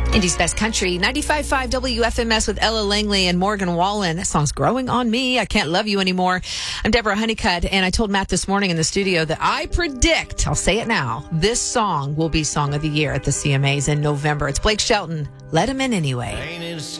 Indy's Best Country, 95.5 WFMS with Ella Langley and Morgan Wallen. That song's Growing on Me. I Can't Love You Anymore. I'm Deborah Honeycutt, and I told Matt this morning in the studio that I predict, I'll say it now, this song will be Song of the Year at the CMAs in November. It's Blake Shelton, Let Him In Anyway.